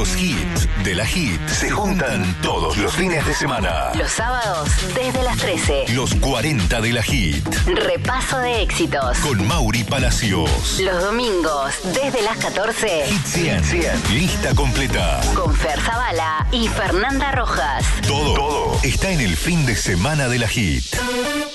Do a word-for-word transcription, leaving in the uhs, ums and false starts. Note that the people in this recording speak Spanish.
Los hits de la Hit se juntan todos los fines de semana. Los sábados desde las trece. Los cuarenta de la Hit. Repaso de éxitos. Con Mauri Palacios. Los domingos desde las catorce. Hit cien. cien. Lista completa. Con Fer Zavala y Fernanda Rojas. Todo, todo está en el fin de semana de la Hit.